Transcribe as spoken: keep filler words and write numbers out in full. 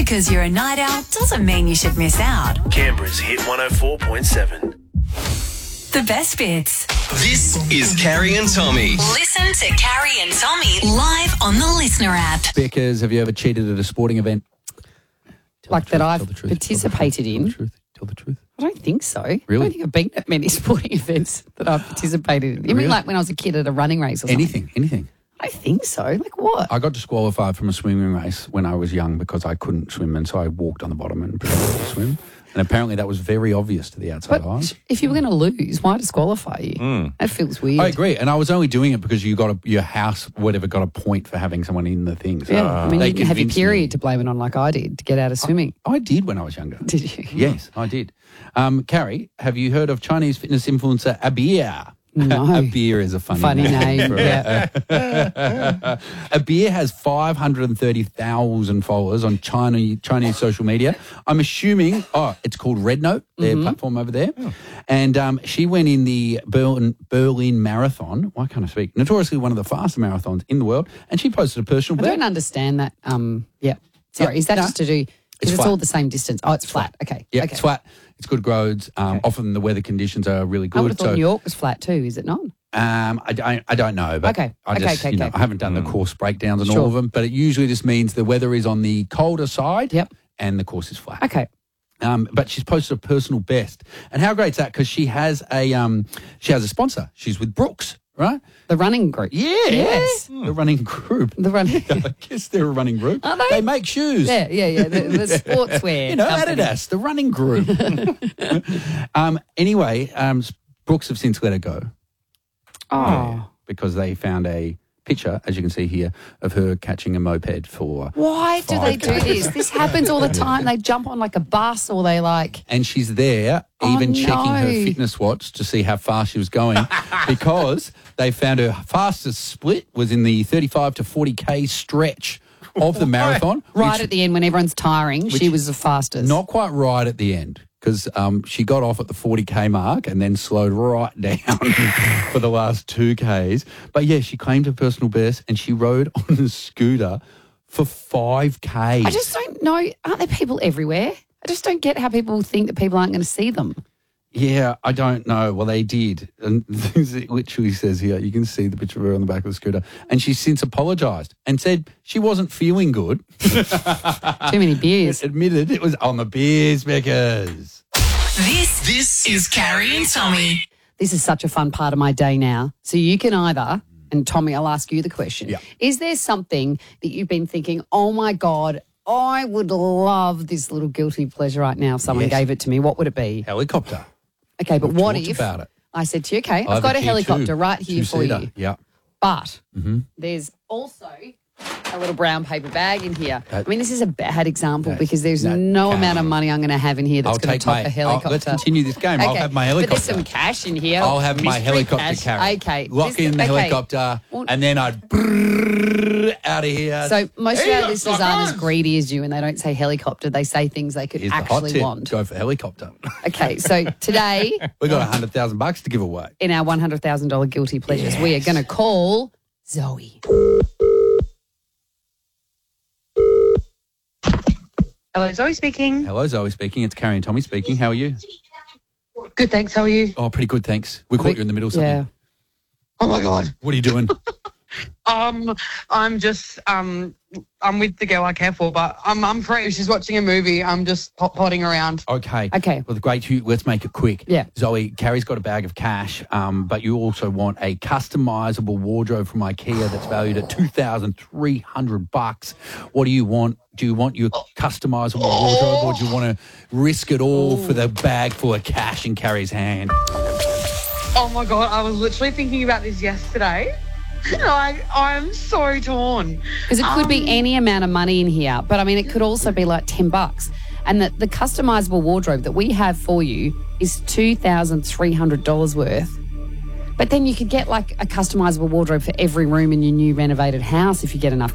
because you're a night owl doesn't mean you should miss out. Canberra's Hit one oh four point seven. The best bits. This is Carrie and Tommy. Listen to Carrie and Tommy live on the Listener app. Beckers, have you ever cheated at a sporting event? Tell Like the that truth, I've tell the truth, participated tell in? the truth, Tell the truth. I don't think so. Really? I don't think I've been at many sporting events that I've participated in. You Really? mean like when I was a kid at a running race or something? Anything, anything. I don't think so. Like what? I got disqualified from a swimming race when I was young because I couldn't swim, and so I walked on the bottom and pretended to swim. And apparently that was very obvious to the outside But eyes. if you were going to lose, why disqualify you? Mm. That feels weird. I agree, and I was only doing it because you got a, your house, whatever, got a point for having someone in the thing. So Yeah, I mean, they you didn't have your convinced me. period to blame it on like I did to get out of swimming. I did when I was younger. Did you? Yes, I did. Um, Carrie, have you heard of Chinese fitness influencer Abir? No. Abir is a funny, Funny name, for- yeah. Abir has five hundred thirty thousand followers on China, Chinese social media. I'm assuming, oh, it's called Red Note, their Mm-hmm. platform over there. And um, she went in the Berlin, Berlin Marathon. Why can't I speak? Notoriously one of the fastest marathons in the world. And she posted a personal I best. don't understand that. Um, yeah. Sorry, Yeah, is that no. just to do, It's because it's, flat. all the same distance. Oh, it's flat. Okay. Yeah, okay. it's flat. It's good roads. Um, Okay. Often the weather conditions are really good. I would have thought so New York was flat too, is it not? Um, I don't, I don't know, but Okay, I okay, just, okay, you know, okay. I haven't done the course breakdowns on Sure. all of them, but it usually just means the weather is on the colder side, Yep. and the course is flat. Okay. Um, but she's posted a personal best, and how great is that? Because she has a, um, she has a sponsor. She's with Brooks, right? The running group. Yeah, Yes. the running group. The running. I guess they're a running group. Are they? They make shoes. Yeah, yeah, yeah. The, the sportswear. You know, company. Adidas, the running group. um, anyway, um, Brooks have since let her go. Oh. Yeah, because they found a picture, as you can see here, of her catching a moped for. Why do they five do K. this? This happens all the time. They jump on like a bus or they like. And she's there, Oh, even checking her no. fitness watch to see how fast she was going, because they found her fastest split was in the thirty-five to forty K stretch of the marathon. Right which- at the end when everyone's tiring, she which- was the fastest. Not quite right at the end, because um, she got off at the forty K mark and then slowed right down for the last two Ks. But yeah, she claimed her personal best and she rode on a scooter for five Ks. I just don't know. Aren't there people everywhere? I just don't get how people think that people aren't going to see them. Yeah, I don't know. Well, they did. And it literally says here, you can see the picture of her on the back of the scooter. And she's since apologised and said she wasn't feeling good. Too many beers. Admitted it was on the beers, Beckers. This, This is Carrie and Tommy. This is such a fun part of my day now. So you can either, and Tommy, I'll ask you the question. Yeah. Is there something that you've been thinking, oh my God, I would love this little guilty pleasure right now if someone Yes. gave it to me? What would it be? Helicopter. Okay, but We've what talked if about it. I said to you, okay, I I've have got a G two, helicopter right here for two-seater. you. Yeah. But Mm-hmm. there's also a little brown paper bag in here. That- I mean, this is a bad example That's- because there's that no counts. amount of money I'm going to have in here that's I'll going take to top my. a helicopter. I'll, let's continue this game. I'll Okay, have my But helicopter. there's some cash in here. I'll have my Mystery helicopter cash. carry. Okay. Lock This- in the okay. helicopter, Well- and then I'd brrrr out of here. So most Here of you our listeners go, aren't as suckers. greedy as you, and they don't say helicopter. They say things they could Here's the hot actually tip. want. Go for helicopter. Okay, so today We got a hundred thousand bucks to give away. in our one hundred thousand dollars guilty pleasures, we are going to call Zoe. Hello, Zoe speaking. Hello, Zoe speaking. It's Carrie and Tommy speaking. How are you? Good, thanks. How are you? Oh, pretty good, thanks. We caught you in the middle of something. Yeah. Oh my god. What are you doing? Um, I'm just um, I'm with the girl I care for, but I'm I'm free. She's watching a movie. I'm just pot- potting around. Okay. Okay. Well, the great. Let's make it quick. Yeah. Zoe, Carrie's got a bag of cash, um, but you also want a customizable wardrobe from IKEA that's valued at two thousand three hundred bucks. What do you want? Do you want your customizable wardrobe, or do you want to risk it all for the bag full of cash in Carrie's hand? Oh my god, I was literally thinking about this yesterday. Like, I'm so torn. Because it could Um, be any amount of money in here, but I mean, it could also be like ten bucks. And the, the customizable wardrobe that we have for you is two thousand three hundred dollars worth. But then you could get like a customizable wardrobe for every room in your new renovated house if you get enough